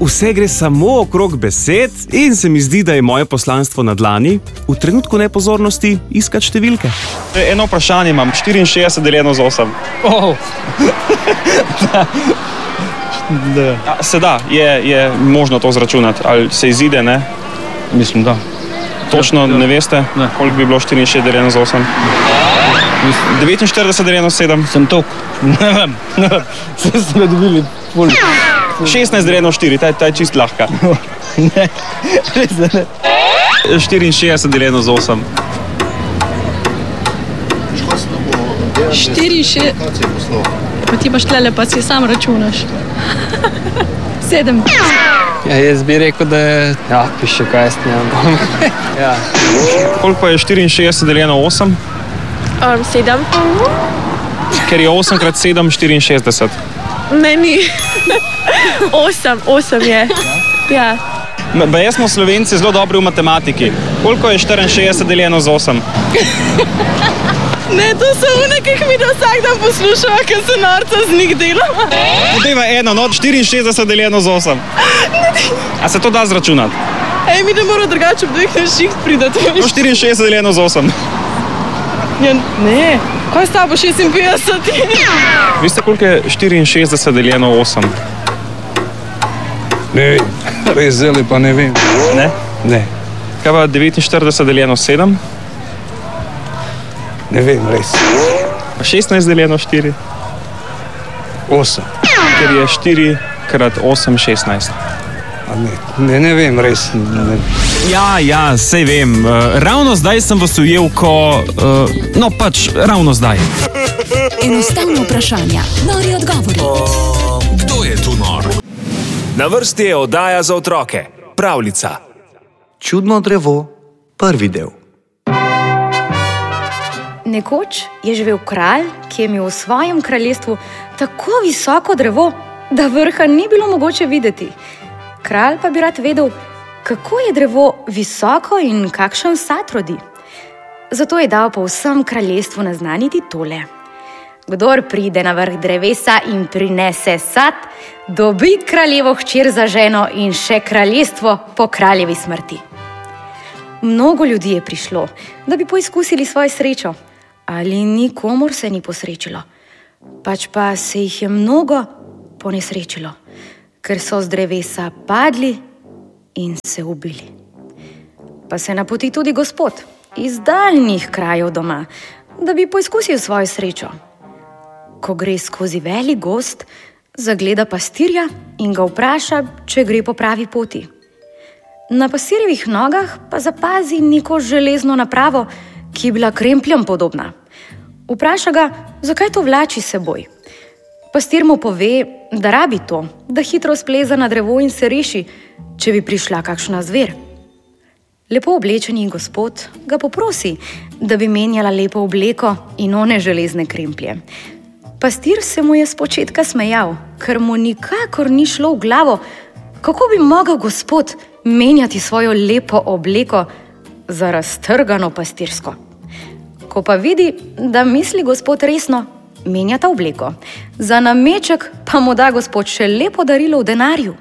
vse gre samo okrog besed in se mi zdi, da je moje poslanstvo na dlani v trenutku nepozornosti iskati številke. Eno vprašanje imam, 64 deljeno z 8. Se da, je možno to zračunati, ali se izide, ne? Mislim, da. Točno ne veste, koliko bi bilo 64 deljeno z 8? 49 deljeno z 7? Sem tok. Ne vem. Vse ste me dobili pol. 16 deljeno 4, ta je čist lahka. Ne, res da ne. 64 deljeno z 8. 64. Pa ti imaš tlele, pa si sam računaš. 7. Ja, jaz bi rekel, da je... Ja, piše, kaj jaz njam. Ja. Koliko je 64 deljeno 8? 7. Ker je 8 krat 7, 64. Ne, ni. 8 je. Ja. Jaz smo Slovenci zelo dobri v matematiki. Koliko je 64 deljeno z 8? Ne, to so one, ki jih mi da vsak dan poslušava, ker se norca z njih delava. Dejva eno, 64 deljeno z 8. A se to da zračunati? Ej, mi ne moramo drugače ob dveh šiht pridati. 64 deljeno z 8. Ja, ne, kaj s tabo 56? Veste, koliko je 64 deljeno 8? Ne vem, res zelo pa ne vem. Ne? Ne, Kaj pa 49 deljeno 7? ne vem, res. 16 deljeno 4? 8. Ker je 4 krat 8, 16. Ne vem, res. Ne vem. Ja, sej vem. Ravno zdaj sem vas ujel, ko... ravno zdaj. Enostavno vprašanja, nori odgovori. Kdo je tu nor? Na vrsti je oddaja za otroke. Pravljica. Čudno drevo, prvi del. Nekoč je živel kralj, ki je imel v svojem kraljestvu tako visoko drevo, da vrha ni bilo mogoče videti. Kralj pa bi rad vedel, kako je drevo visoko in kakšen sad rodi. Zato je dal po vsem kraljestvu naznaniti tole. Kdor pride na vrh drevesa in prinese sad, dobi kraljevo hčer za ženo in še kraljestvo po kraljevi smrti. Mnogo ljudi je prišlo, da bi poizkusili svojo srečo, ali nikomur se ni posrečilo. Pač pa se jih je mnogo ponesrečilo, ker so z drevesa padli in se ubili. Pa se napoti tudi gospod iz daljnih krajev doma, da bi poizkusil svojo srečo. Ko gre skozi velik gozd, zagleda pastirja in ga vpraša, če gre po pravi poti. Na pastirjevih nogah pa zapazi neko železno napravo, ki je bila krempljem podobna. Vpraša ga, zakaj to vlači s seboj. Pastir mu pove, da rabi to, da hitro spleza na drevo in se reši, če bi prišla kakšna zver. Lepo oblečeni gospod ga poprosi, da bi menjala lepo obleko in one železne kremplje. Pastir se mu je spočetka smejal, ker mu nikakor ni šlo v glavo, kako bi mogel gospod menjati svojo lepo obleko za raztrgano pastirsko. Ko pa vidi, da misli gospod resno, menjata obleko. Za nameček pa mu da gospod še lepo darilo v denarju.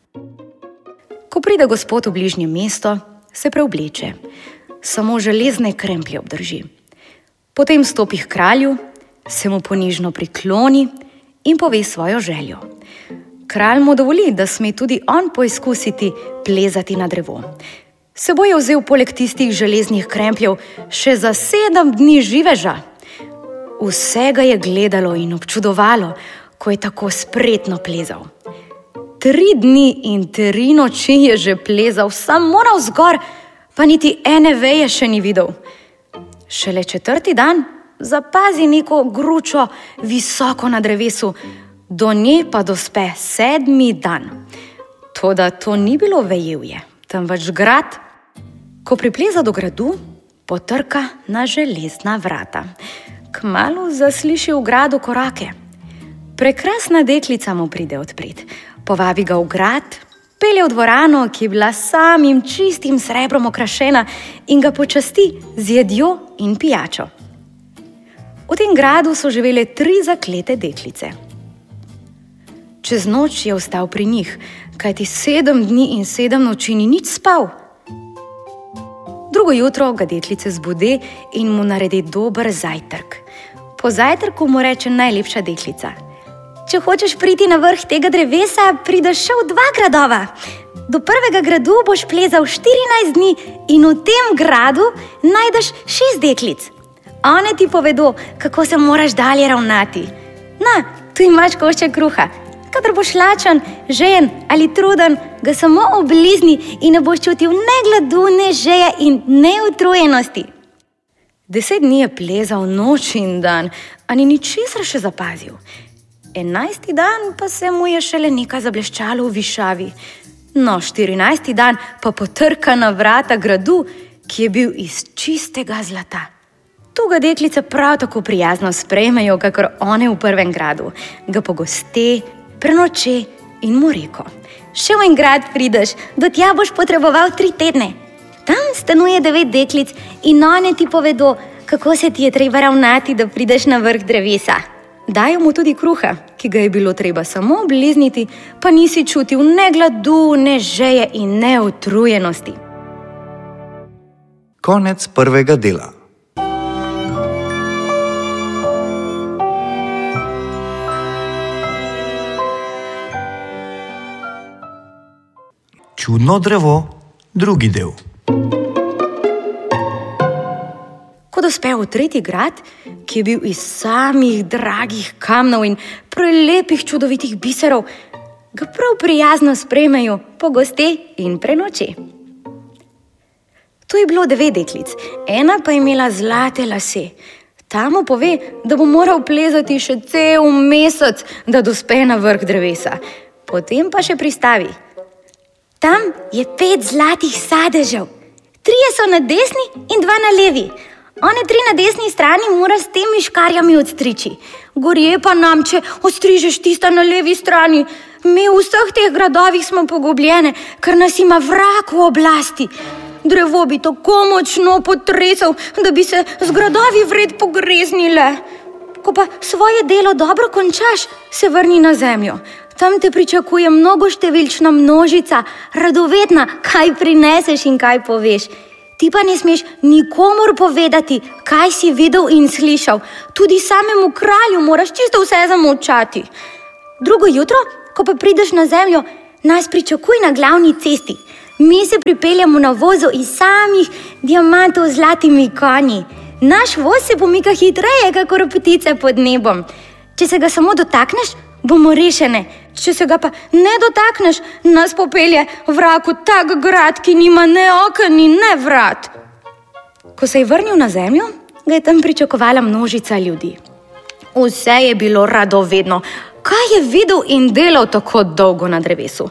Ko pride gospod v bližnje mesto, se preobleče. Samo železne kremplje obdrži. Potem stopi k kralju, se mu ponižno prikloni in pove svojo željo. Kralj mu dovoli, da sme tudi on poizkusiti plezati na drevo. S seboj je vzel poleg tistih železnih krempljev še za 7 dni živeža. Vse ga je gledalo in občudovalo, ko je tako spretno plezal. 3 dni in 3 noči je že plezal, samo navzgor, pa niti ene veje še ni videl. Šele 4. dan zapazi neko gručo visoko na drevesu, do nje pa dospe 7. dan. Toda to ni bilo vejevje, temveč grad. Ko pripleza do gradu, potrka na železna vrata. Kmalu zasliši v gradu korake. Prekrasna deklica mu pride odpret. Povabi ga v grad, pelje v dvorano, ki je bila samim čistim srebrom okrašena, in ga počasti z jedjo in pijačo. V tem gradu so živele 3 zaklete deklice. Čez noč je ostal pri njih, kajti 7 dni in 7 noči ni nič spal. Drugo jutro ga deklice zbude in mu naredi dober zajtrk. Po zajtrku mu reče najlepša deklica: če hočeš priti na vrh tega drevesa, prideš še v 2 gradova. Do prvega gradu boš plezal 14 dni in v tem gradu najdeš 6 deklic. One ti povedo, kako se moraš dalje ravnati. Na, tu imaš košček kruha. Kadar boš lačen, žejen ali truden, ga samo oblizni in ne boš čutil ne gladu, ne žeje in ne utrujenosti. 10 dni je plezal noč in dan, a ni ničesar še zapazil. 11. dan pa se mu je šele nekaj zableščalo v višavi. No, 14. dan pa potrka na vrata gradu, ki je bil iz čistega zlata. Tu ga deklice prav tako prijazno sprejmejo, kakor one v prvem gradu. Ga pogoste, prenoče in mu reko: še v en grad prideš, do tja boš potreboval 3 tedne. Tam stanuje 9 deklic in one ti povedo, kako se ti je treba ravnati, da prideš na vrh drevesa. Dajo mu tudi kruha, ki ga je bilo treba samo oblizniti, pa nisi čutil ne gladu, ne žeje in ne utrujenosti. Konec prvega dela. Čudno drevo, drugi del. Ko dospe v 3. grad, ki je bil iz samih dragih kamnov in prelepih čudovitih biserov, ga prav prijazno sprejmejo, pogoste in prenoče. Tu je bilo 9 deklic, ena pa je imela zlate lase. Ta mu pove, da bo moral plezati še cel mesec, da dospe na vrh drevesa. Potem pa še pristavi: tam je 5 zlatih sadežev. 3 so na desni in 2 na levi. One 3 na desni strani mora s temi škarjami odstriči. Gorje pa nam, če odstrižeš tista na levi strani. Mi v vseh teh gradovih smo pogubljene, ker nas ima vrag v oblasti. Drevo bi tako močno potresal, da bi se z gradovi vred pogreznile. Ko pa svoje delo dobro končaš, se vrni na zemljo. Tam te pričakuje mnogoštevilčna množica, radovedna, kaj prineseš in kaj poveš. Ti pa ne smeš nikomur povedati, kaj si videl in slišal. Tudi samemu kralju moraš čisto vse zamolčati. Drugo jutro, ko pa prideš na zemljo, nas pričakuj na glavni cesti. Mi se pripeljamo na vozu iz samih diamantov z zlatimi konji. Naš voz se pomika hitreje, kakor ptice pod nebom. Če se ga samo dotakneš, bomo rešene. Če se ga pa ne dotakneš, nas popelje vrag v tak grad, ki nima ne oken in ne vrat. Ko se je vrnil na zemljo, ga je tam pričakovala množica ljudi. Vse je bilo radovedno. Kaj je videl in delal tako dolgo na drevesu?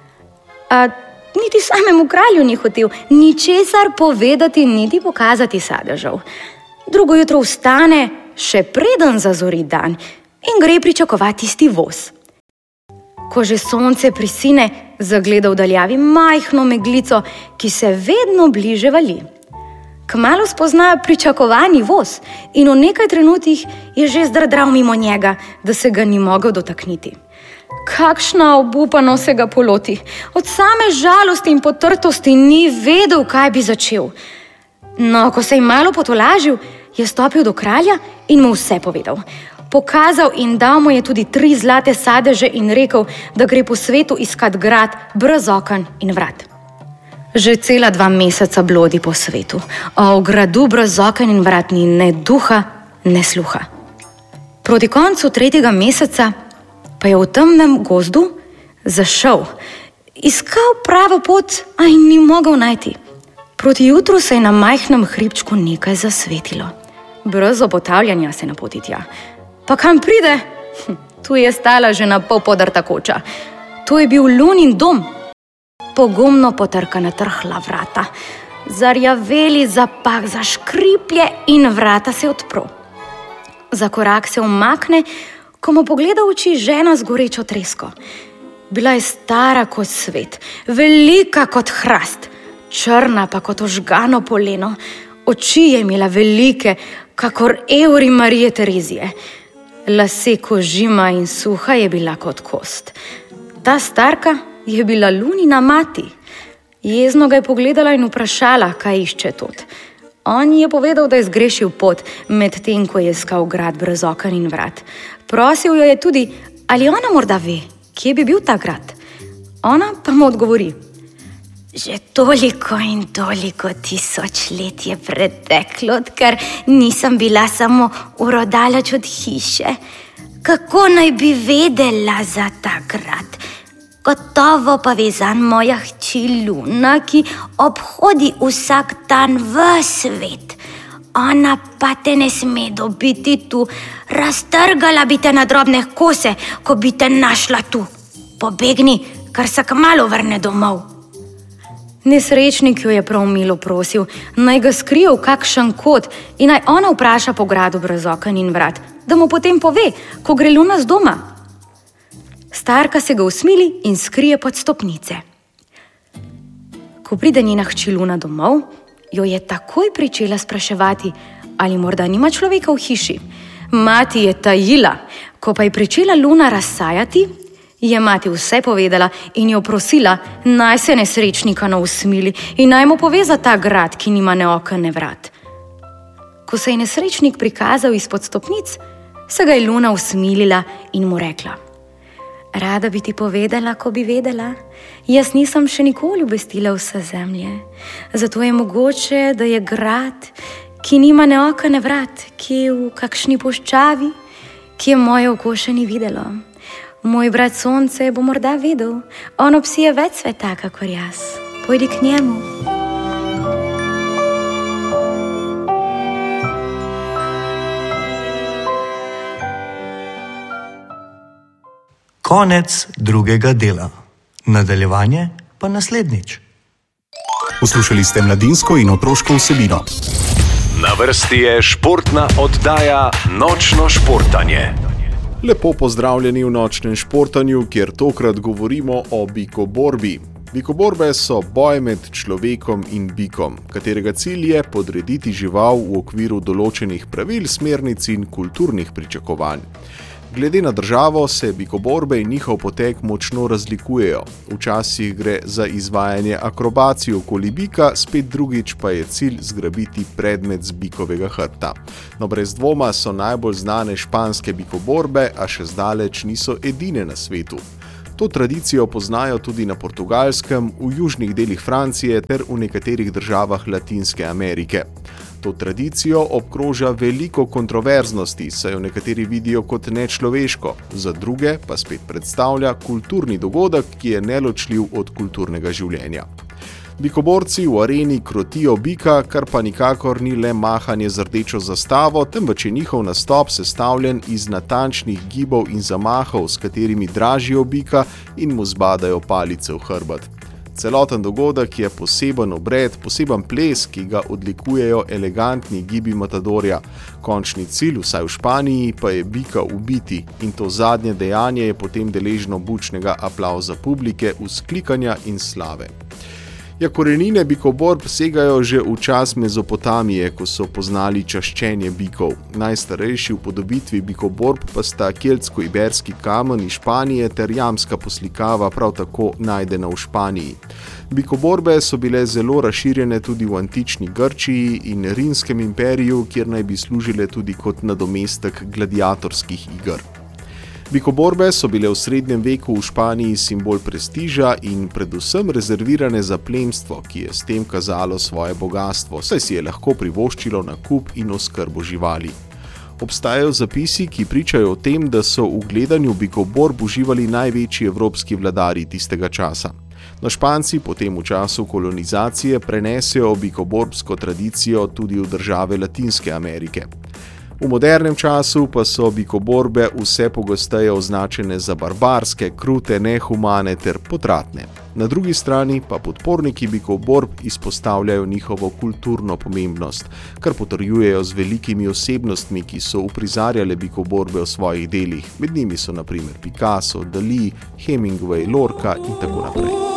A niti samemu kralju ni hotel ničesar povedati, niti pokazati sadežev. Drugo jutro vstane, še preden zazori dan, in gre pričakovati tisti voz. Ko že sonce prisine, zagleda v daljavi majhno meglico, ki se vedno bliže vali. Kmalu spozna pričakovani voz in v nekaj trenutkih je že zdrdral mimo njega, da se ga ni mogel dotakniti. Kakšna obupanost se ga poloti. Od same žalosti in potrtosti ni vedel, kaj bi začel. No, ko se je malo potolažil, je stopil do kralja in mu vse povedal. Pokazal in dal mu je tudi 3 zlate sadeže in rekel, da gre po svetu iskat grad brez oken in vrat. Že cela 2 meseca blodi po svetu, a v gradu brez oken in vrat ni ne duha, ne sluha. Proti koncu 3. meseca pa je v temnem gozdu zašel, iskal pravo pot, a ji ni mogel najti. Proti jutru se je na majhnem hribčku nekaj zasvetilo. Brez obotavljanja se napoti tja. Pa kam pride? Tu je stala že na pol podrta koča. To je bil Lunin dom. Pogumno potrka na trhla vrata. Zarjaveli zapah zaškriplje in vrata se odpro. Za korak se umakne, ko mu pogleda v oči žena z gorečo tresko. Bila je stara kot svet, velika kot hrast, črna pa kot ožgano poleno. Oči je imela velike, kakor evri Marije Terezije. lase kožima in suha je bila kot kost. Ta starka je bila Lunina mati. Jezno ga je pogledala in vprašala, kaj išče tot. On je povedal, da je zgrešil pot, medtem ko je iskal grad brez oken in vrat. Prosil jo je tudi, ali ona morda ve, kje bi bil ta grad. Ona pa mu odgovori: že toliko in toliko tisoč let je preteklo, odkar nisem bila samo urodaleč od hiše. Kako naj bi vedela za ta grad? Gotovo pa ve zanj moja hči Luna, ki obhodi vsak dan v svet. Ona pa te ne sme dobiti tu. Raztrgala bi te na drobne kose, ko bi te našla tu. Pobegni, kar se kmalu vrne domov. Nesrečnik jo je prav milo prosil, naj ga skrije v kakšen kot in naj ona vpraša po gradu brez oken in vrat, da mu potem pove, ko gre Luna z doma. Starka se ga usmili in skrije pod stopnice. Ko pride njena hči Luna domov, jo je takoj pričela spraševati, ali morda nima človeka v hiši. Mati je tajila, ko pa je pričela Luna razsajati, je mati vse povedala in jo prosila, naj se nesrečnika usmili in naj mu pove za ta grad, ki nima ne oken ne vrat. Ko se je nesrečnik prikazal izpod stopnic, se ga je Luna usmilila in mu rekla: rada bi ti povedala, ko bi vedela. Jaz nisem še nikoli obvestila vse zemlje. Zato je mogoče, da je grad, ki nima ne oken ne vrat, ki je v kakšni puščavi, ki je moje oko še ni videlo. Moj brat Sonce bo morda vedel, on obsije več sveta, kakor jaz. Pojdi k njemu. Konec drugega dela. Nadaljevanje pa naslednjič. Poslušali ste mladinsko in otroško vsebino. Na vrsti je športna oddaja Nočno športanje. Lepo pozdravljeni v Nočnem športanju, kjer tokrat govorimo o bikoborbi. Bikoborbe so boj med človekom in bikom, katerega cilj je podrediti žival v okviru določenih pravil, smernic in kulturnih pričakovanj. Glede na državo se bikoborbe in njihov potek močno razlikujejo. Včasih gre za izvajanje akrobacij okoli bika, spet drugič pa je cilj zgrabiti predmet z bikovega hrbta. No, brez dvoma so najbolj znane španske bikoborbe, a še zdaleč niso edine na svetu. To tradicijo poznajo tudi na Portugalskem, v južnih delih Francije ter v nekaterih državah Latinske Amerike. To tradicijo obkroža veliko kontroverznosti, saj jo nekateri vidijo kot nečloveško, za druge pa spet predstavlja kulturni dogodek, ki je neločljiv od kulturnega življenja. Bikoborci v areni krotijo bika, kar pa nikakor ni le mahanje z rdečo zastavo, temveč je njihov nastop sestavljen iz natančnih gibov in zamahov, s katerimi dražijo bika in mu zbadajo palice v hrbet. Celoten dogodek je poseben obred, poseben ples, ki ga odlikujejo elegantni gibi matadorja. Končni cilj, vsaj v Španiji, pa je bika ubiti in to zadnje dejanje je potem deležno bučnega aplavza publike, vzklikanja in slave. Korenine bikoborb segajo že v čas Mezopotamije, ko so poznali čaščenje bikov. Najstarejši upodobitvi bikoborb pa sta keltsko-iberski kamen iz Španije ter jamska poslikava, prav tako najdena v Španiji. Bikoborbe so bile zelo razširjene tudi v antični Grčiji in Rimskem imperiju, kjer naj bi služile tudi kot nadomestek gladiatorskih iger. Bikoborbe so bile v srednjem veku v Španiji simbol prestiža in predvsem rezervirane za plemstvo, ki je s tem kazalo svoje bogastvo, saj si je lahko privoščilo nakup in oskrbo živali. Obstajajo zapisi, ki pričajo o tem, da so v gledanju bikoborb uživali največji evropski vladarji tistega časa. No, Španci potem v času kolonizacije prenesejo bikoborbsko tradicijo tudi v države Latinske Amerike. V modernem času pa so bikoborbe vse pogosteje označene za barbarske, krute, nehumane ter potratne. Na drugi strani pa podporniki bikoborb izpostavljajo njihovo kulturno pomembnost, kar potrjujejo z velikimi osebnostmi, ki so uprizarjale bikoborbe v svojih delih. Med njimi so na primer Picasso, Dalí, Hemingway, Lorca in tako naprej.